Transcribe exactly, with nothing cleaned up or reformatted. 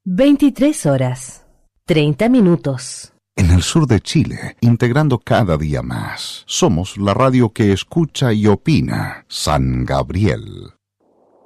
veintitrés horas, treinta minutos. En el sur de Chile, integrando cada día más. Somos la radio que escucha y opina. San Gabriel.